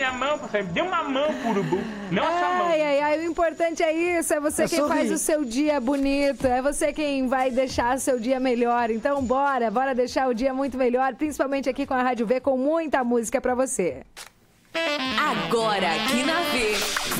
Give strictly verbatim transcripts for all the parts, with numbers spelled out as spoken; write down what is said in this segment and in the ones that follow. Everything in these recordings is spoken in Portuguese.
minha mão, passarinho. Dê uma mão pro urubu, não a sua mão. Ai, ai, ai, o importante é isso, é você É quem sorrir. faz o seu dia bonito, é você quem vai deixar o seu dia melhor. Então bora, bora deixar o dia muito melhor, principalmente aqui com a Rádio V, com muita música pra você. Agora aqui na V,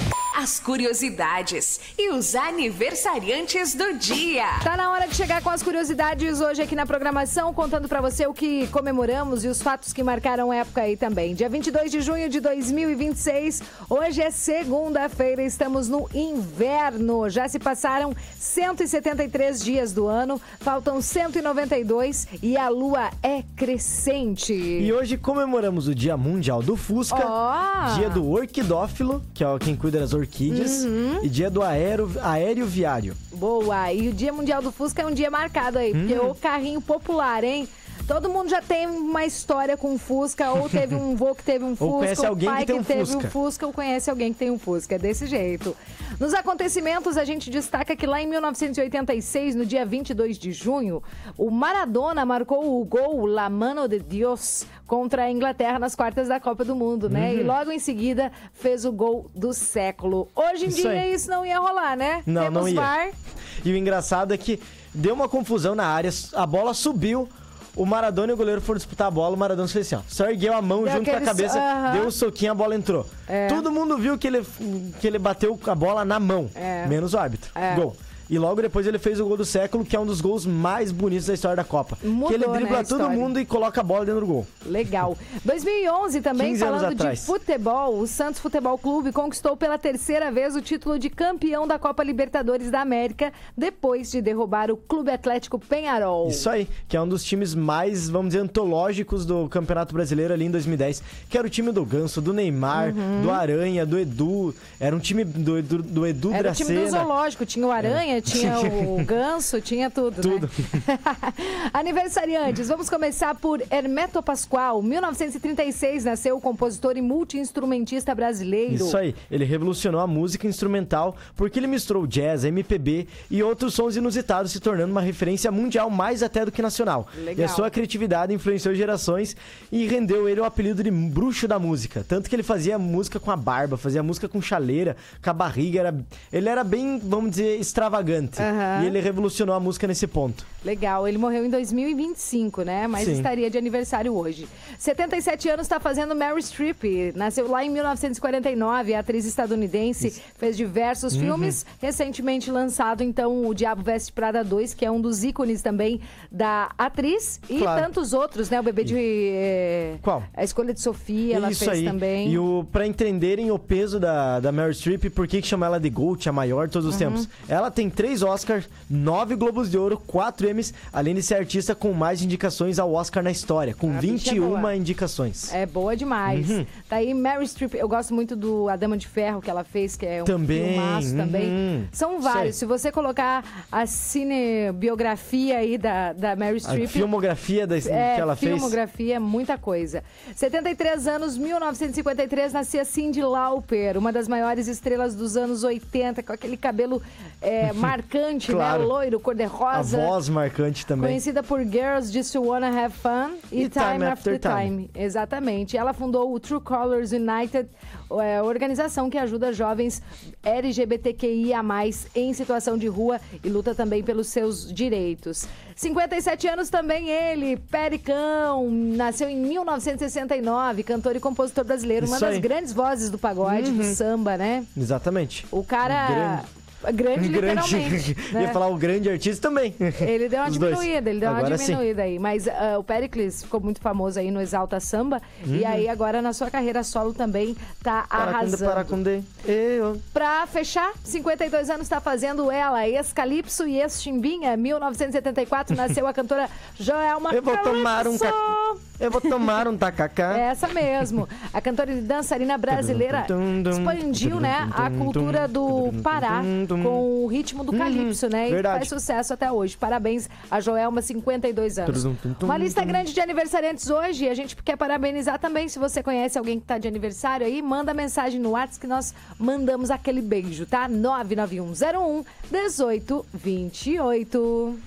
as curiosidades e os aniversariantes do dia. Tá na hora de chegar com as curiosidades hoje aqui na programação, contando pra você o que comemoramos e os fatos que marcaram época aí também. Dia vinte e dois de junho de dois mil e vinte e seis, hoje é segunda-feira, estamos no inverno. Já se passaram cento e setenta e três dias do ano, faltam cento e noventa e dois e a lua é crescente. E hoje comemoramos o Dia Mundial do Fusca, Ó! Dia do Orquidófilo, que é quem cuida das orquídeas, Uhum. e Dia do aero, aéreo viário. Boa, e o Dia Mundial do Fusca é um dia marcado aí, porque Hum. o carrinho popular, hein? Todo mundo já tem uma história com Fusca, ou teve um vô que teve um Fusca, conhece o alguém pai que tem um teve Fusca. um Fusca, ou conhece alguém que tem um Fusca, é desse jeito. Nos acontecimentos, a gente destaca que lá em mil novecentos e oitenta e seis, no dia vinte e dois de junho, o Maradona marcou o gol La Mano de Dios contra a Inglaterra nas quartas da Copa do Mundo, né? Uhum. E logo em seguida fez o gol do século. Hoje em Isso dia aí. isso não ia rolar, né? Não, Temos não ia. V A R. E o engraçado é que deu uma confusão na área, a bola subiu, o Maradona e o goleiro foram disputar a bola, o Maradona fez assim, ó, só ergueu a mão Deu junto com a aquele cabeça, so- aham. deu um soquinho, a bola entrou. É. Todo mundo viu que ele, que ele bateu a bola na mão, É. menos o árbitro. É. Gol. E logo depois ele fez o gol do século, que é um dos gols mais bonitos da história da Copa. Mudou, que ele né, dribla a todo história. mundo e coloca a bola dentro do gol. Legal. dois mil e onze também, quinze anos falando de atrás. futebol, o Santos Futebol Clube conquistou pela terceira vez o título de campeão da Copa Libertadores da América, depois de derrubar o Clube Atlético Peñarol. Isso aí, que é um dos times mais, vamos dizer, antológicos do Campeonato Brasileiro ali em dois mil e dez, que era o time do Ganso, do Neymar, Uhum. do Aranha, do Edu, era um time do, do, do Edu Era o time do Dracena. zoológico, tinha o Aranha, tinha o Ganso, tinha tudo, Tudo. né? Aniversariantes, vamos começar por Hermeto Pascoal. mil novecentos e trinta e seis nasceu o compositor e multi-instrumentista brasileiro. Isso aí, ele revolucionou a música instrumental porque ele misturou jazz, M P B e outros sons inusitados, se tornando uma referência mundial mais até do que nacional. Legal. E a sua criatividade influenciou gerações e rendeu ele o apelido de bruxo da música. Tanto que ele fazia música com a barba, fazia música com chaleira, com a barriga. Era... Ele era bem, vamos dizer, extravagante. Aham. E ele revolucionou a música nesse ponto. Legal, ele morreu em dois mil e vinte e cinco, né? Mas Sim. estaria de aniversário hoje. setenta e sete anos está fazendo Meryl Streep. Nasceu lá em mil novecentos e quarenta e nove, a atriz estadunidense. Isso. Fez diversos Uhum. filmes. Recentemente lançado, então, O Diabo Veste Prada dois, que é um dos ícones também da atriz. E Claro. tantos outros, né? O Bebê de... eh, Qual? A Escolha de Sofia, ela Isso fez aí. também. E o, pra entenderem o peso da, da Meryl Streep, por que que chama ela de Gold, a maior de todos Uhum. os tempos? Ela tem três Oscars, nove Globos de Ouro, quatro Emmys, além de ser artista com mais indicações ao Oscar na história, com A bicha é vinte e uma boa. indicações. É boa demais. Uhum. Tá aí Meryl Streep. Eu gosto muito do A Dama de Ferro que ela fez, que é um Também, filmaço também. uhum. São vários. Se Sei. você colocar a cinebiografia aí da, da Meryl A Streep... filmografia da, É, que ela fez. filmografia, muita coisa. setenta e três anos, mil novecentos e cinquenta e três, nascia Cyndi Lauper, uma das maiores estrelas dos anos oitenta, com aquele cabelo é, marcante, Claro. né? Loiro, A cor-de-rosa. voz marcante também. Conhecida por Girls Just Wanna Have Fun e, E Time, Time After After Time. Exatamente. Ela fundou o True Colors United, é, organização que ajuda jovens L G B T Q I A mais, em situação de rua e luta também pelos seus direitos. cinquenta e sete anos também ele, Pericão, nasceu em mil novecentos e sessenta e nove, cantor e compositor brasileiro, uma Isso das aí. grandes vozes do pagode, do samba, né? Exatamente. O cara... Grande. Grande, literalmente. Ia né? falar o grande artista também. Ele deu uma Os dois. diminuída, ele deu Agora uma sim. diminuída aí. Mas ah, o Pericles ficou muito famoso aí no Exalta Samba. Uhum. E aí agora na sua carreira solo também tá Paracunde, arrasando. paracunde. Eu. Pra fechar, cinquenta e dois anos tá fazendo ela, ex-Calypso e ex-Chimbinha. mil novecentos e setenta e quatro nasceu a cantora Joelma Eu vou tomar um Calypso. ca... Eu vou tomar um tacacá. É essa mesmo. A cantora e dançarina brasileira expandiu, né, a cultura do Pará com o ritmo do calypso, né? E Verdade. faz sucesso até hoje. Parabéns a Joelma, cinquenta e dois anos. Uma lista grande de aniversariantes hoje. A gente quer parabenizar também. Se você conhece alguém que tá de aniversário aí, manda mensagem no WhatsApp que nós mandamos aquele beijo, tá? nove nove um zero um, um oito dois oito.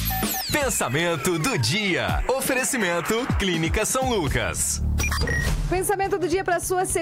Pensamento do dia. Oferecimento Clínica São Lucas. Pensamento do dia para sua segunda.